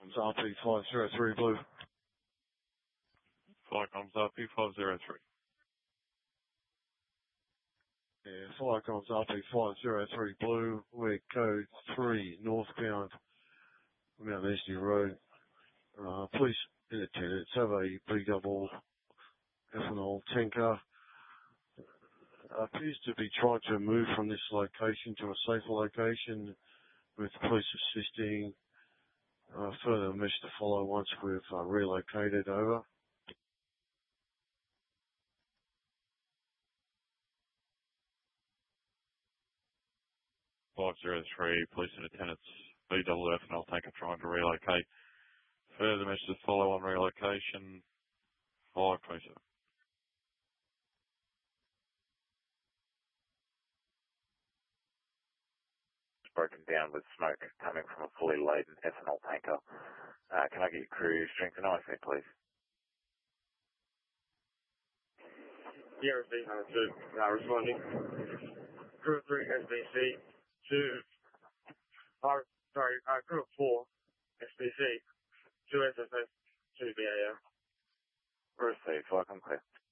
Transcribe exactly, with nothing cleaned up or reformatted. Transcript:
Flycom's R P five zero three Blue. Flycom's R P five zero three. Yeah, Flycom's R P five zero three Blue. We're code three northbound Mount Esney Road. Uh, police in attendance have a B double ethanol tanker. Uh, appears to be trying to move from this location to a safer location, with police assisting. Uh, further mesh to follow once we've uh, relocated over. five zero three, police in attendance, B double ethanol tanker trying to relocate. Further mesh to follow on relocation, five twenty-seven. Broken down with smoke coming from a fully laden ethanol tanker. Uh, can I get your crew strength and I C, please? Yeah, S B C two, uh, responding. Crew three, S B C two, uh, sorry, uh, crew four, S B C, two S S S, two B A L. Received, welcome clear.